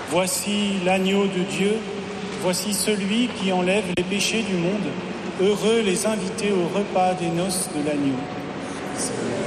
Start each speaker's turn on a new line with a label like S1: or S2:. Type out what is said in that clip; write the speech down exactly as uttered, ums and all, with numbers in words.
S1: Voici l'agneau de Dieu, voici celui qui enlève les péchés du monde. Heureux les invités au repas des noces de l'agneau.